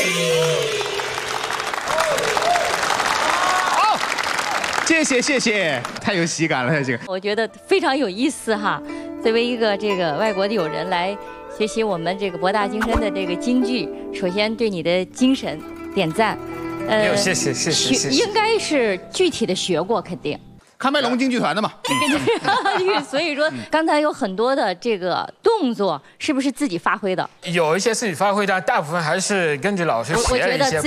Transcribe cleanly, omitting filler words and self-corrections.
好，谢谢，太有喜感了，这个。 我觉得非常有意思哈。作为一个这个外国的友人来学习我们这个博大精深的这个京剧，首先对你的精神点赞。 谢谢。 应该是具体的学过，肯定。 喀麦隆京剧团的嘛。 所以说，刚才有很多的这个动作，是不是自己发挥的？ 有一些自己发挥，但大部分还是根据老师写了一些。